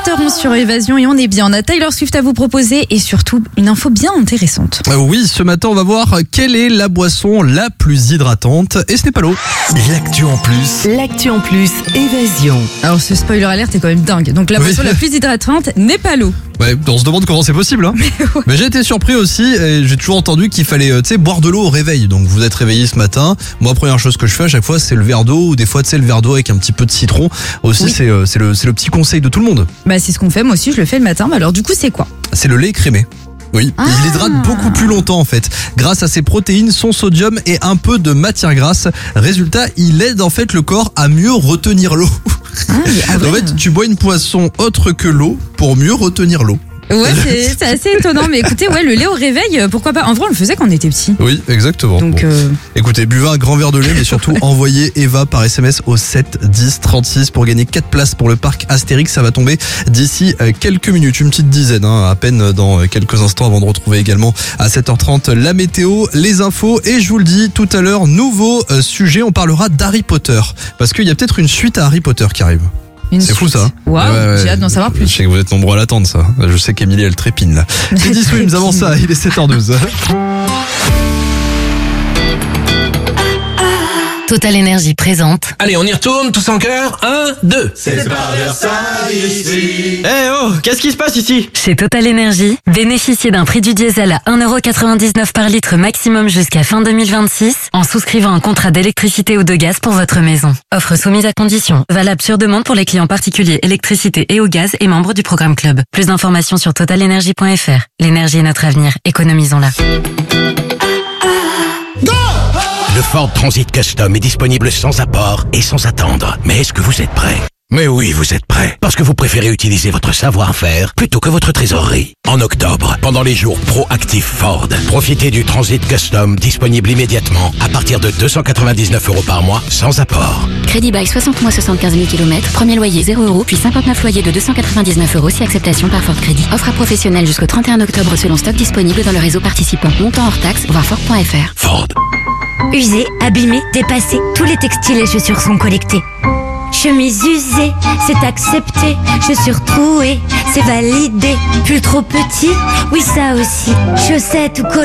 7h11 sur Évasion et on est bien. On a Taylor Swift à vous proposer et surtout une info bien intéressante. Oui, ce matin on va voir quelle est la boisson la plus hydratante et ce n'est pas l'eau. L'actu en plus. L'actu en plus, Évasion. Alors ce spoiler alert est quand même dingue. Donc la boisson la plus hydratante n'est pas l'eau. Ouais, on se demande comment c'est possible. Hein. Mais j'ai été surpris aussi et j'ai toujours entendu qu'il fallait boire de l'eau au réveil. Donc vous êtes réveillé ce matin. Moi, première chose que je fais à chaque fois, c'est le verre d'eau ou des fois le verre d'eau avec un petit peu de citron. Aussi, Oui. c'est le petit conseil de tout le monde. Bah c'est ce qu'on fait, moi aussi je le fais le matin. Mais alors du coup c'est quoi? C'est le lait écrémé. Oui, il hydrate beaucoup plus longtemps en fait. Grâce à ses protéines, son sodium et un peu de matière grasse. Résultat, il aide en fait le corps à mieux retenir l'eau. En fait, tu bois une boisson autre que l'eau pour mieux retenir l'eau. Ouais, c'est assez étonnant. Mais écoutez, ouais, le lait au réveil, pourquoi pas? En vrai, on le faisait quand on était petit. Oui, exactement. Donc, Écoutez, buvez un grand verre de lait, mais surtout envoyez Eva par SMS au 7 10 36 pour gagner 4 places pour le parc Astérix. Ça va tomber d'ici quelques minutes, une petite dizaine, à peine dans quelques instants avant de retrouver également à 7h30 la météo, les infos et je vous le dis tout à l'heure, nouveau sujet, on parlera d'Harry Potter. Parce qu'il y a peut-être une suite à Harry Potter qui arrive. C'est fou ça. Waouh, Ouais. j'ai hâte d'en savoir plus. Je sais que vous êtes nombreux à l'attendre ça. Je sais qu'Emilie elle trépine là. C'est 10 Swims avant ça, il est 7h12. Total Énergie présente. Allez, on y retourne, tous en chœur. 1, 2. C'est par Versailles ici. Eh oh, qu'est-ce qui se passe ici? Chez Total Énergie, bénéficiez d'un prix du diesel à 1,99€ par litre maximum jusqu'à fin 2026 en souscrivant un contrat d'électricité ou de gaz pour votre maison. Offre soumise à condition, valable sur demande pour les clients particuliers électricité et au gaz et membres du programme Club. Plus d'informations sur totalenergie.fr. L'énergie est notre avenir, économisons-la. Le Ford Transit Custom est disponible sans apport et sans attendre. Mais est-ce que vous êtes prêt? Mais oui, vous êtes prêt. Parce que vous préférez utiliser votre savoir-faire plutôt que votre trésorerie. En octobre, pendant les jours proactifs Ford, profitez du Transit Custom disponible immédiatement à partir de 299€ par mois sans apport. Crédit bail 60 mois 75 000 km, premier loyer 0€, puis 59 loyers de 299€ si acceptation par Ford Crédit. Offre à professionnels jusqu'au 31 octobre selon stock disponible dans le réseau participant. Montant hors taxe, voir Ford.fr. Ford. Usés, abîmés, dépassés, tous les textiles et chaussures sont collectés. Chemise usée, c'est accepté. Chaussures trouées, c'est validé. Pull trop petit, oui ça aussi. Chaussettes ou collants.